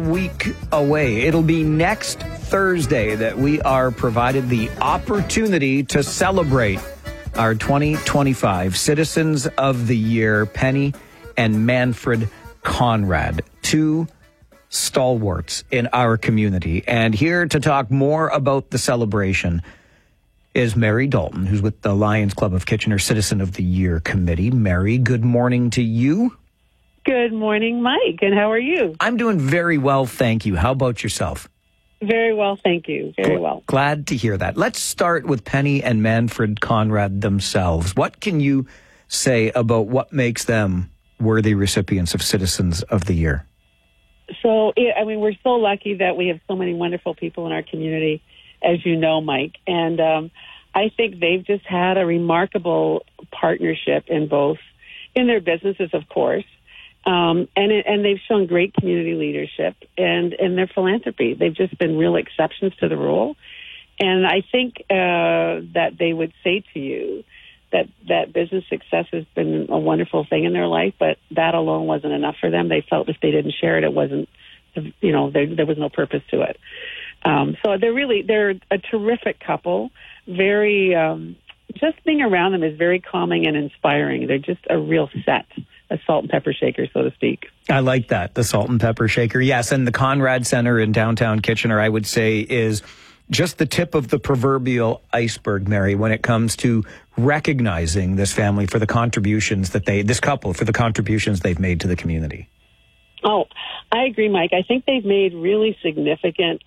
Week away. It'll be next Thursday that we are provided the opportunity to celebrate our 2025 Citizens of the Year, Penny and Manfred Conrad, two stalwarts in our community. And here to talk more about the celebration is Mary Dalton, who's with the Lions Club of Kitchener Citizen of the Year Committee. Mary, good morning to you. Good morning, Mike, and how are you? I'm doing very well, thank you. How about yourself? Very well, thank you. Very well. Glad to hear that. Let's start with Penny and Manfred Conrad themselves. What can you say about what makes them worthy recipients of Citizens of the Year? So, we're so lucky that we have so many wonderful people in our community, as you know, Mike. And I think they've just had a remarkable partnership in their businesses, of course. And they've shown great community leadership and their philanthropy. They've just been real exceptions to the rule. And I think that they would say to you that business success has been a wonderful thing in their life, but that alone wasn't enough for them. They felt if they didn't share it, it wasn't, there was no purpose to it. So they're a terrific couple. Very, just being around them is very calming and inspiring. They're just a real set. A salt and pepper shaker, so to speak. I like that, the salt and pepper shaker. Yes, and the Conrad Center in downtown Kitchener, I would say, is just the tip of the proverbial iceberg, Mary, when it comes to recognizing this family for the contributions this couple, for the contributions they've made to the community. Oh, I agree, Mike. I think they've made really significant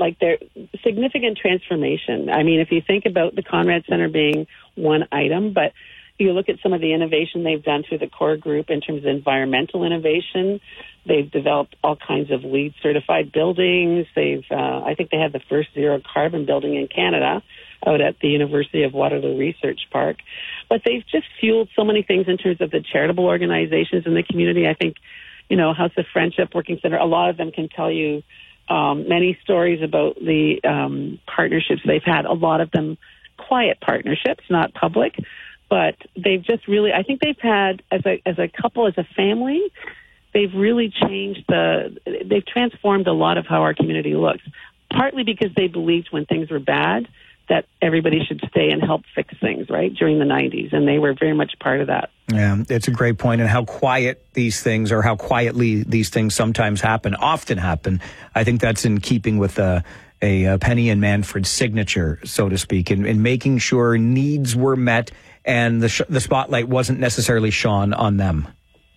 transformation. I mean, if you think about the Conrad Center being one item, but you look at some of the innovation they've done through the core group in terms of environmental innovation. They've developed all kinds of LEED certified buildings. I think they had the first zero carbon building in Canada out at the University of Waterloo Research Park. But they've just fueled so many things in terms of the charitable organizations in the community. I think, House of Friendship Working Center, a lot of them can tell you many stories about the partnerships they've had. A lot of them quiet partnerships, not public. But they've just really, I think they've had, as a couple, as a family, they've really they've transformed a lot of how our community looks, partly because they believed when things were bad that everybody should stay and help fix things, right, during the 90s, and they were very much part of that. Yeah, it's a great point, and how quiet these things, or how quietly these things sometimes often happen. I think that's in keeping with a Penny and Manfred signature, so to speak, in making sure needs were met and the spotlight wasn't necessarily shone on them.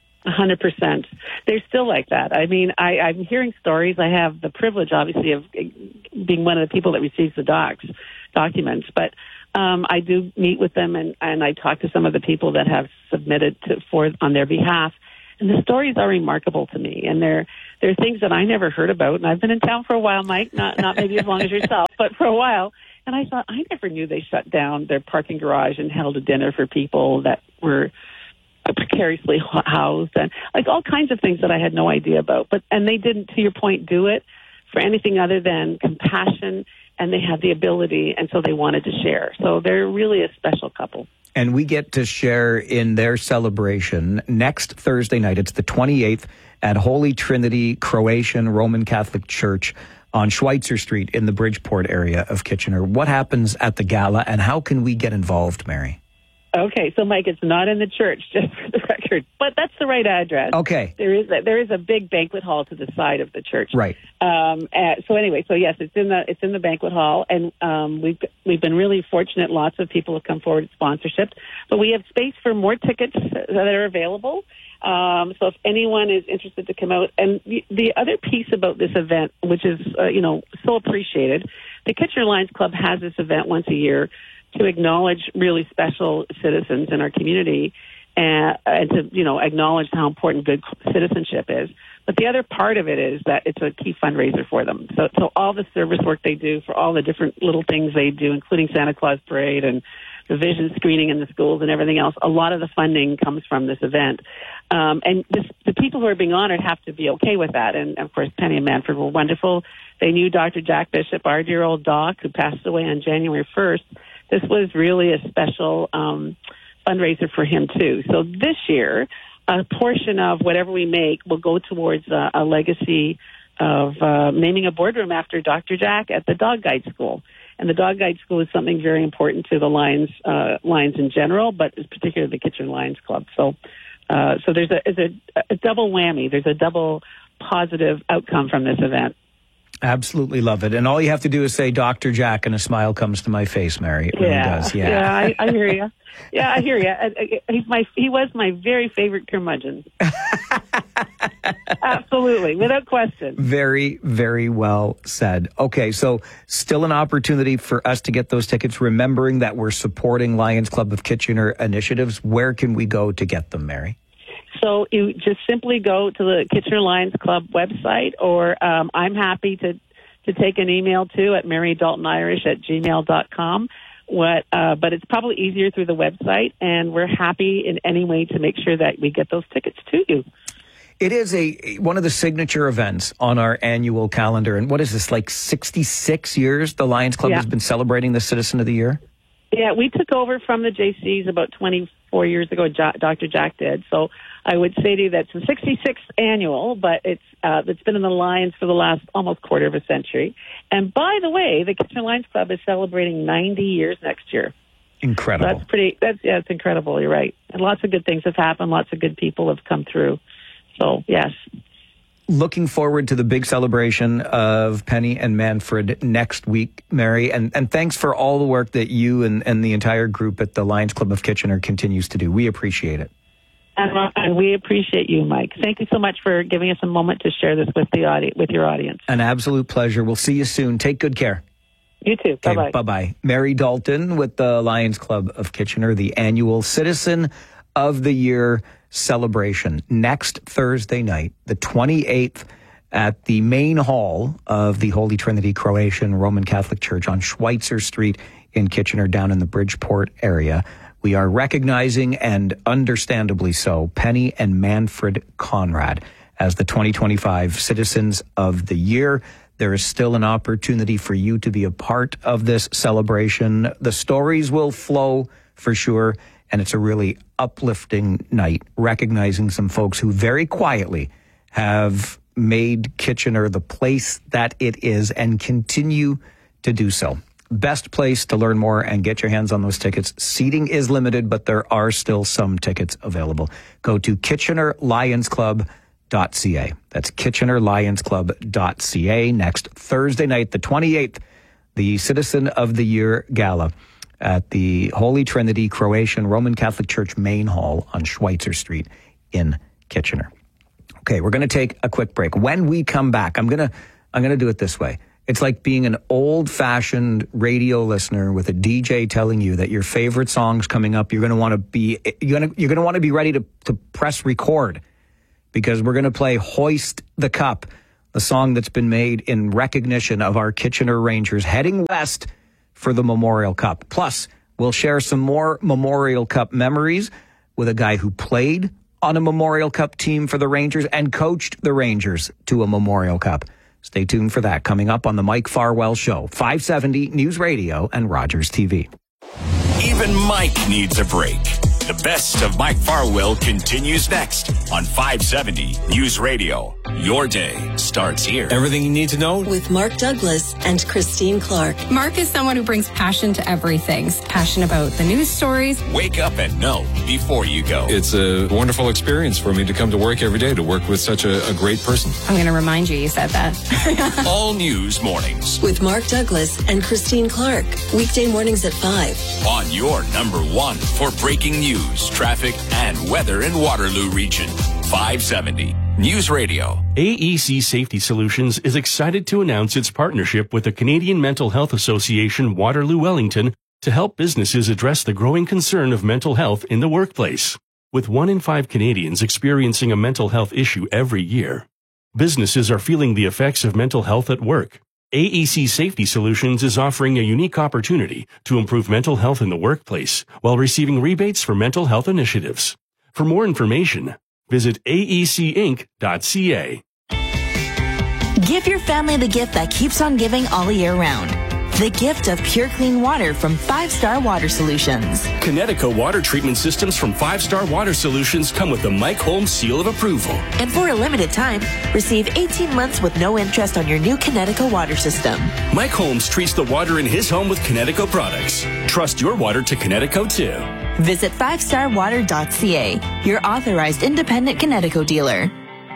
100%. They're still like that. I mean, I'm hearing stories. I have the privilege, obviously, of being one of the people that receives the documents, but I do meet with them, and I talk to some of the people that have submitted on their behalf. And the stories are remarkable to me, and they're things that I never heard about. And I've been in town for a while, Mike, not maybe as long as yourself, but for a while. And I thought, I never knew they shut down their parking garage and held a dinner for people that were precariously housed, and like all kinds of things that I had no idea about. And they didn't, to your point, do it for anything other than compassion, and they had the ability, and so they wanted to share. So they're really a special couple. And we get to share in their celebration next Thursday night. It's the 28th at Holy Trinity Croatian Roman Catholic Church on Schweitzer Street in the Bridgeport area of Kitchener. What happens at the gala, and how can we get involved, Mary? Okay, so Mike, it's not in the church, just for the record, but that's the right address. Okay. There is a big banquet hall to the side of the church. Right. So yes, it's in the banquet hall, and we've been really fortunate. Lots of people have come forward with sponsorships, but we have space for more tickets that are available. So if anyone is interested to come out, and the other piece about this event, which is so appreciated, the Kitchener Lions Club has this event once a year to acknowledge really special citizens in our community, and to acknowledge how important good citizenship is. But the other part of it is that it's a key fundraiser for them. So all the service work they do, for all the different little things they do, including Santa Claus Parade and the vision screening in the schools and everything else, a lot of the funding comes from this event. The people who are being honored have to be okay with that. And, of course, Penny and Manfred were wonderful. They knew Dr. Jack Bishop, our dear old doc, who passed away on January 1st. This was really a special fundraiser for him, too. So this year, a portion of whatever we make will go towards a legacy naming a boardroom after Dr. Jack at the Dog Guide School. And the Dog Guide School is something very important to the Lions in general, but particularly the Kitchener Lions Club. So there's a double whammy. There's a double positive outcome from this event. Absolutely love it. And all you have to do is say Dr. Jack and a smile comes to my face, Mary. It really does. Yeah, I hear you. Yeah, I hear you. He was my very favorite curmudgeon. Absolutely, without question. Very, very well said. Okay, so still an opportunity for us to get those tickets, remembering that we're supporting Lions Club of Kitchener initiatives. Where can we go to get them, Mary? So you just simply go to the Kitchener Lions Club website, or I'm happy to take an email too at marydaltonirish@gmail.com. But it's probably easier through the website, and we're happy in any way to make sure that we get those tickets to you. It is one of the signature events on our annual calendar. And what is this, like 66 years the Lions Club has been celebrating the Citizen of the Year? Yeah, we took over from the JCs about 24 years ago. Dr. Jack did. So I would say to you that's the 66th annual, but it's been in the Lions for the last almost quarter of a century. And by the way, the Kitchener Lions Club is celebrating 90 years next year. Incredible. So it's incredible. You're right. And lots of good things have happened. Lots of good people have come through. So, yes. Looking forward to the big celebration of Penny and Manfred next week, Mary. And thanks for all the work that you and the entire group at the Lions Club of Kitchener continues to do. We appreciate it. And we appreciate you, Mike. Thank you so much for giving us a moment to share this with your audience. An absolute pleasure. We'll see you soon. Take good care. You too. Okay, bye-bye. Bye-bye. Mary Dalton with the Lions Club of Kitchener, the annual Citizen of the Year celebration next Thursday night, the 28th, at the main hall of the Holy Trinity Croatian Roman Catholic Church on Schweitzer Street in Kitchener, down in the Bridgeport area. We are recognizing, and understandably so, Penny and Manfred Conrad as the 2025 Citizens of the Year. There is still an opportunity for you to be a part of this celebration. The stories will flow for sure, and it's a really uplifting night, recognizing some folks who very quietly have made Kitchener the place that it is and continue to do so. Best place to learn more and get your hands on those tickets. Seating is limited, but there are still some tickets available. Go to KitchenerLionsClub.ca. That's KitchenerLionsClub.ca. Next Thursday night, the 28th, the Citizen of the Year Gala at the Holy Trinity Croatian Roman Catholic Church main hall on Schweitzer Street in Kitchener. Okay, we're going to take a quick break. When we come back, I'm going to do it this way. It's like being an old-fashioned radio listener with a DJ telling you that your favorite song's coming up. You're going to want to be ready to press record, because we're going to play Hoist the Cup, the song that's been made in recognition of our Kitchener Rangers heading west for the Memorial Cup. Plus, we'll share some more Memorial Cup memories with a guy who played on a Memorial Cup team for the Rangers and coached the Rangers to a Memorial Cup. Stay tuned for that coming up on the Mike Farwell Show, 570 News Radio and Rogers TV. Even Mike needs a break. The best of Mike Farwell continues next on 570 News Radio. Your day starts here. Everything you need to know with Mark Douglas and Christine Clark. Mark is someone who brings passion to everything. He's passionate about the news stories. Wake up and know before you go. It's a wonderful experience for me to come to work every day, to work with such a great person. I'm going to remind you said that. All news mornings with Mark Douglas and Christine Clark. Weekday mornings at 5. On your number one for breaking news, traffic, and weather in Waterloo region. 570 News Radio. AEC Safety Solutions is excited to announce its partnership with the Canadian Mental Health Association Waterloo Wellington to help businesses address the growing concern of mental health in the workplace. With 1 in 5 Canadians experiencing a mental health issue every year, businesses are feeling the effects of mental health at work. AEC Safety Solutions is offering a unique opportunity to improve mental health in the workplace while receiving rebates for mental health initiatives. For more information, visit aecinc.ca. Give your family the gift that keeps on giving all year round. The gift of pure clean water from 5 Star Water Solutions. Connecticut water treatment systems from 5 Star Water Solutions come with the Mike Holmes seal of approval. And for a limited time, receive 18 months with no interest on your new Connecticut water system. Mike Holmes treats the water in his home with Connecticut products. Trust your water to Connecticut too. Visit 5starwater.ca, your authorized independent Connecticut dealer.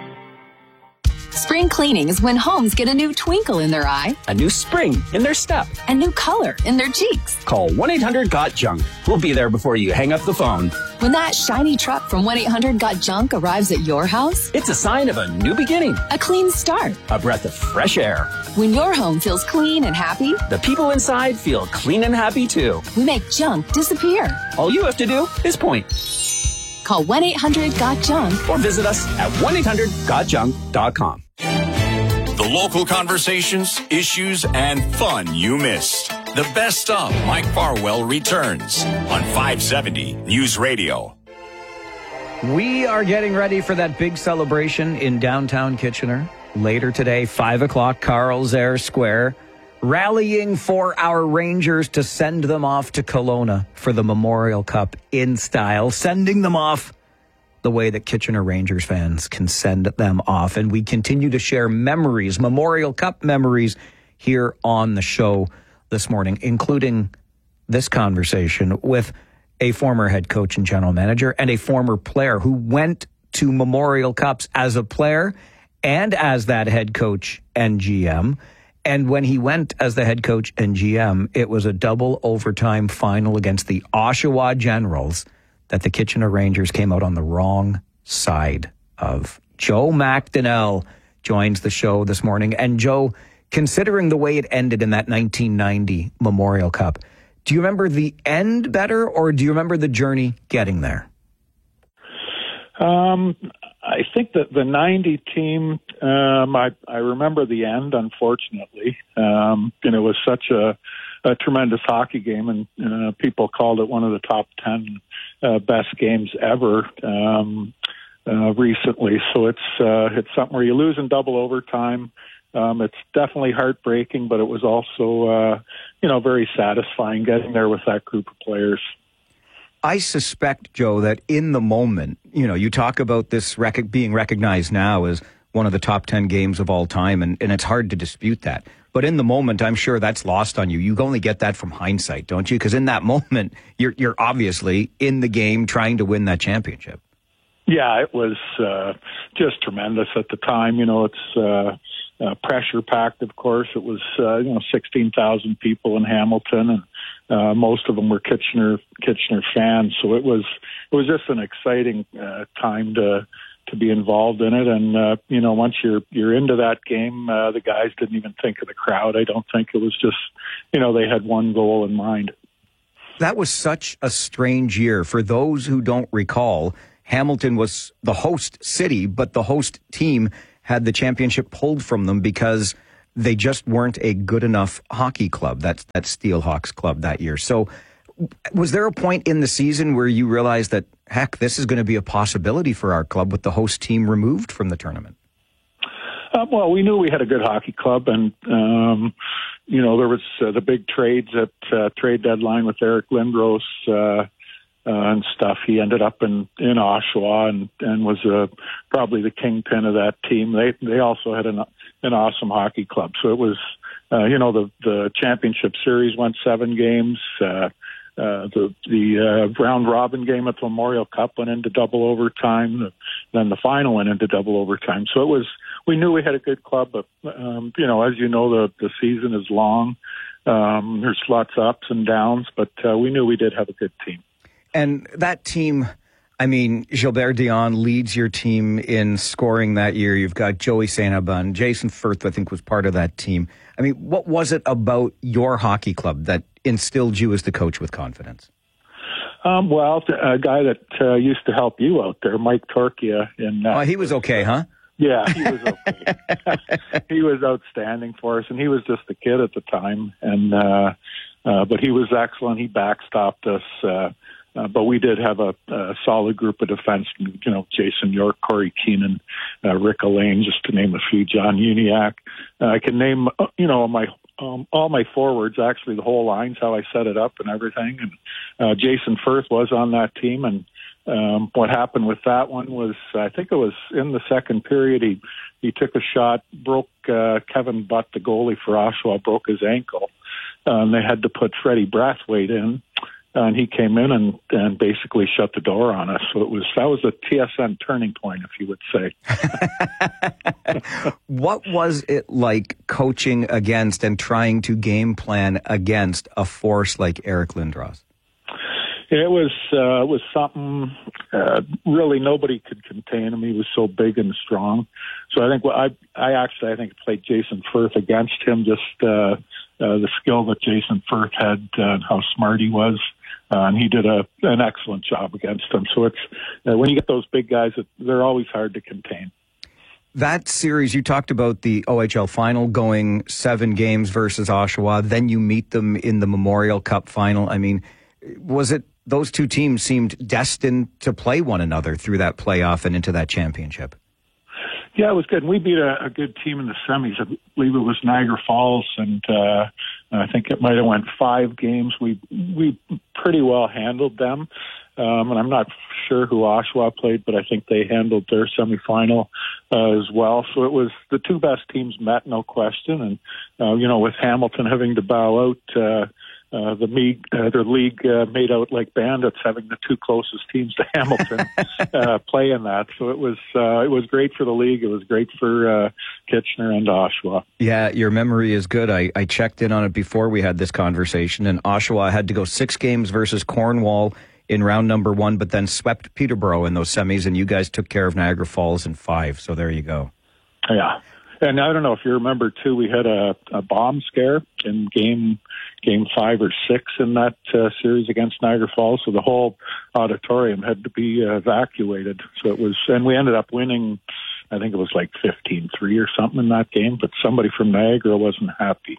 Spring cleaning is when homes get a new twinkle in their eye, a new spring in their step, a new color in their cheeks. Call 1-800-GOT-JUNK. We'll be there before you hang up the phone. When that shiny truck from 1-800-GOT-JUNK arrives at your house, it's a sign of a new beginning, a clean start, a breath of fresh air. When your home feels clean and happy, the people inside feel clean and happy too. We make junk disappear. All you have to do is point. Call 1-800-GOT-JUNK or visit us at 1-800-GOTJUNK.com. The local conversations, issues, and fun you missed. The best of Mike Farwell returns on 570 News Radio. We are getting ready for that big celebration in downtown Kitchener. Later today, 5 o'clock, Carl's Air Square, rallying for our Rangers to send them off to Kelowna for the Memorial Cup in style, sending them off the way that Kitchener Rangers fans can send them off. And we continue to share memories, Memorial Cup memories, here on the show this morning, including this conversation with a former head coach and general manager and a former player who went to Memorial Cups as a player and as that head coach and GM. And when he went as the head coach and GM, it was a double overtime final against the Oshawa Generals that the Kitchener Rangers came out on the wrong side of. Joe McDonnell joins the show this morning. And Joe, considering the way it ended in that 1990 Memorial Cup, do you remember the end better or do you remember the journey getting there? I think that the 90 team, I remember the end, unfortunately. And it was such a tremendous hockey game, and people called it one of the top 10 best games ever recently. So it's something where you lose in double overtime. It's definitely heartbreaking, but it was also very satisfying getting there with that group of players. I suspect, Joe, that in the moment, you talk about this being recognized now as one of the top 10 games of all time, and it's hard to dispute that. But in the moment, I'm sure that's lost on you. You only get that from hindsight, don't you? Because in that moment, you're obviously in the game trying to win that championship. Yeah, it was just tremendous at the time. It's pressure packed, of course. It was 16,000 people in Hamilton, and most of them were Kitchener fans. So it was just an exciting time to be involved in it. And once you're into that game, the guys didn't even think of the crowd. I don't think. It was just they had one goal in mind. That was such a strange year. For those who don't recall, Hamilton was the host city, but the host team had the championship pulled from them because they just weren't a good enough hockey club. That's that Steelhawks club that year. So was there a point in the season where you realized that, heck, this is going to be a possibility for our club with the host team removed from the tournament? Well, we knew we had a good hockey club, and there was the big trades at trade deadline with Eric Lindros and stuff. He ended up in Oshawa and was probably the kingpin of that team. They also had an awesome hockey club. So it was the championship series went 7 games. The round robin game at the Memorial Cup went into double overtime. Then the final went into double overtime. So we knew we had a good club, but as you know, the season is long. There's lots of ups and downs, but we knew we did have a good team. And that team, Gilbert Dion leads your team in scoring that year. You've got Joey Saint-Aubin. Jason Firth, I think, was part of that team. What was it about your hockey club that instilled you as the coach with confidence? Well, a guy that used to help you out there, Mike Torchia. He was okay, huh? Yeah, he was okay. He was outstanding for us, and he was just a kid at the time. And but he was excellent. He backstopped us. But we did have a solid group of defensemen, Jason York, Corey Keenan, Rick Elaine, just to name a few, John Uniacke. I can name, my all my forwards, actually the whole line's how I set it up and everything. And Jason Firth was on that team. And what happened with that one was, I think it was in the second period, he took a shot, broke Kevin Butt, the goalie for Oshawa, broke his ankle. They had to put Freddie Brathwaite in. And he came in and basically shut the door on us. So that was a TSN turning point, if you would say. What was it like coaching against and trying to game plan against a force like Eric Lindros? It was something really nobody could contain him. He was so big and strong. So I think I think played Jason Firth against him. Just the skill that Jason Firth had and how smart he was. And he did an excellent job against them. So it's when you get those big guys, they're always hard to contain. That series, you talked about the OHL final going 7 games versus Oshawa. Then you meet them in the Memorial Cup final. I mean, was it those two teams seemed destined to play one another through that playoff and into that championship? Yeah, it was good. We beat a good team in the semis. I believe it was Niagara Falls, and I think it might have went 5 games. We pretty well handled them, and I'm not sure who Oshawa played, but I think they handled their semifinal as well. So it was the two best teams met, no question. And with Hamilton having to bow out, their league made out like bandits, having the two closest teams to Hamilton play in that. So it was great for the league. It was great for Kitchener and Oshawa. Yeah, your memory is good. I checked in on it before we had this conversation, and Oshawa had to go 6 games versus Cornwall in round number 1, but then swept Peterborough in those semis, and you guys took care of Niagara Falls in 5. So there you go. Yeah. And I don't know if you remember, too, we had a bomb scare in game 5 or 6 in that series against Niagara Falls. So the whole auditorium had to be evacuated. So it was, and we ended up winning, I think it was like 15-3 or something in that game, but somebody from Niagara wasn't happy.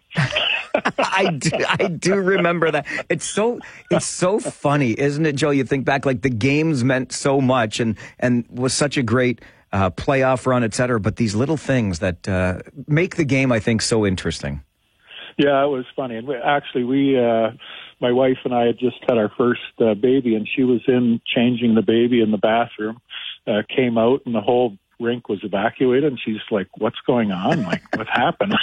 I do remember that. It's so funny, isn't it, Joe? You think back, like the games meant so much and was such a great playoff run, et cetera, but these little things that make the game, I think, so interesting. Yeah, it was funny. And my wife and I had just had our first baby, and she was in changing the baby in the bathroom, came out, and the whole rink was evacuated, and she's like, "What's going on? Like, what happened?"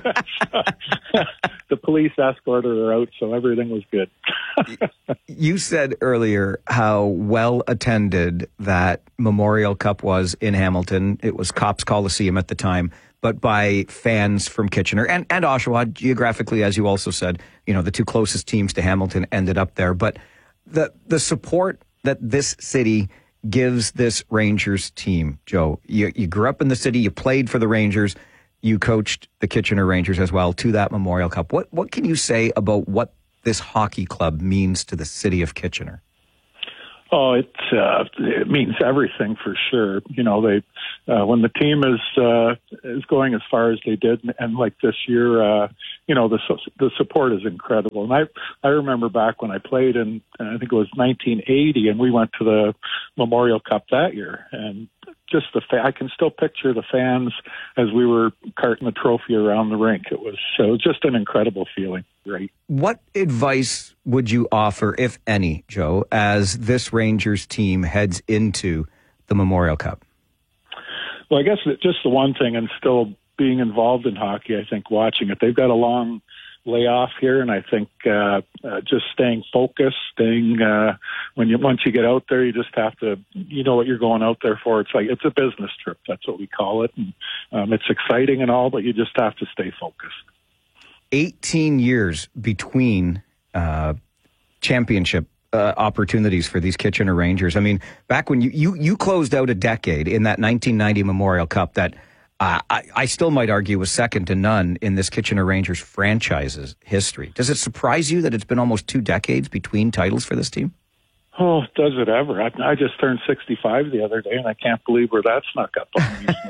The police escorted her out, so everything was good. You said earlier how well attended that Memorial Cup was in Hamilton. It was Copps Coliseum at the time, but by fans from Kitchener and Oshawa. Geographically, as you also said, the two closest teams to Hamilton ended up there. But the support that this city gives this Rangers team, Joe, you grew up in the city, you played for the Rangers, you coached the Kitchener Rangers as well to that Memorial Cup. What can you say about what this hockey club means to the city of Kitchener? Oh, it means everything for sure. They when the team is going as far as they did, and like this year, the support is incredible. And I remember back when I played in, I think it was 1980, and we went to the Memorial Cup that year, and just I can still picture the fans as we were carting the trophy around the rink. It was just an incredible feeling. Great. What advice would you offer, if any, Joe, as this Rangers team heads into the Memorial Cup? Well, I guess just the one thing, and still being involved in hockey, I think watching it, they've got a long layoff here, and I think just staying focused, once you get out there, you just have to, what you're going out there for. It's like, it's a business trip. That's what we call it. And it's exciting and all, but you just have to stay focused. 18 years between championship opportunities for these Kitchener Rangers. I mean, back when you closed out a decade in that 1990 Memorial Cup that I still might argue was second to none in this Kitchener Rangers franchise's history. Does it surprise you that it's been almost 2 decades between titles for this team? Oh, does it ever? I just turned 65 the other day, and I can't believe where that snuck up on me.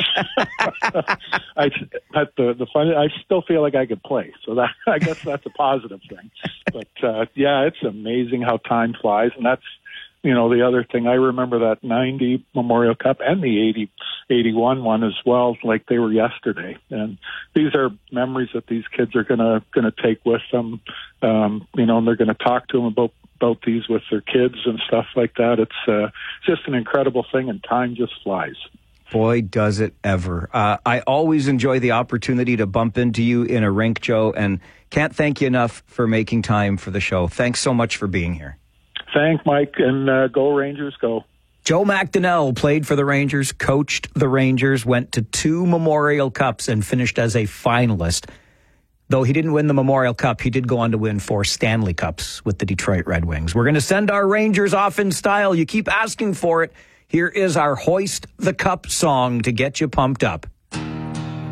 I still feel like I could play, so that I guess that's a positive thing. But yeah, it's amazing how time flies, and the other thing, I remember that 90 Memorial Cup and the 81 one as well, like they were yesterday. And these are memories that these kids are gonna take with them, and they're gonna talk to them about these with their kids and stuff like that. It's just an incredible thing, and time just flies. Boy, does it ever. I always enjoy the opportunity to bump into you in a rink, Joe, and can't thank you enough for making time for the show. Thanks so much for being here. Thank Mike, and go Rangers, go. Joe McDonnell played for the Rangers, coached the Rangers, went to 2 Memorial Cups and finished as a finalist. Though he didn't win the Memorial Cup, he did go on to win 4 Stanley Cups with the Detroit Red Wings. We're going to send our Rangers off in style. You keep asking for it. Here is our Hoist the Cup song to get you pumped up.